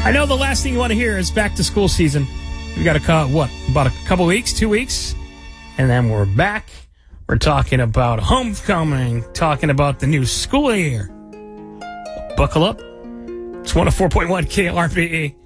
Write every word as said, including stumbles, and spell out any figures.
I know the last thing you want to hear is back to school season. We got a what? About a couple weeks, two weeks, and then we're back. We're talking about homecoming, talking about the new school year. Buckle up. It's one oh four point one K L R P E.